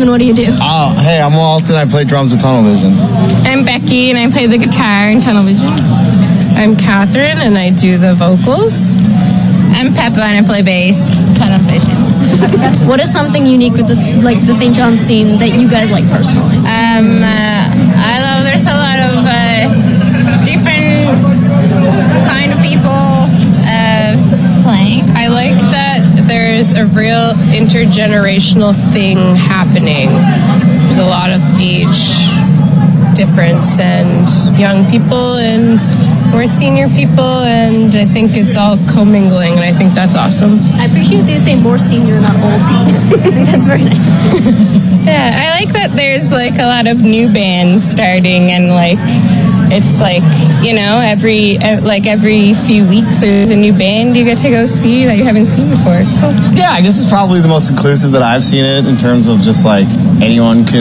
and what do you do? Oh, hey, I'm Walton. I play drums with Tunnel Vision. I'm Becky, and I play the guitar in Tunnel Vision. I'm Catherine, and I do the vocals. I'm Peppa, and I play bass. Tunnel Vision. What is something unique with this, like the St. John scene that you guys like personally? I love there's a lot of different kind of people playing. I like that there's a real intergenerational thing happening. There's a lot of age difference and young people and more senior people, and I think it's all commingling, and I think that's awesome. I appreciate they say more senior, not old people. I think that's very nice. Yeah, I like that there's like a lot of new bands starting, and like it's like, you know, every few weeks there's a new band you get to go see that you haven't seen before. It's cool. Yeah, I guess it's probably the most inclusive that I've seen it in terms of just like anyone can